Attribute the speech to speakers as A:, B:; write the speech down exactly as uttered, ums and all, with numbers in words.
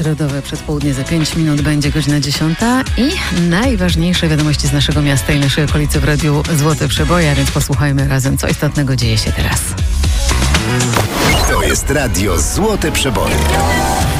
A: Środowe przedpołudnie za pięć minut będzie godzina dziesiąta i najważniejsze wiadomości z naszego miasta i naszej okolicy w Radiu Złote Przeboje, a więc posłuchajmy razem, co istotnego dzieje się teraz.
B: To jest Radio Złote Przeboje.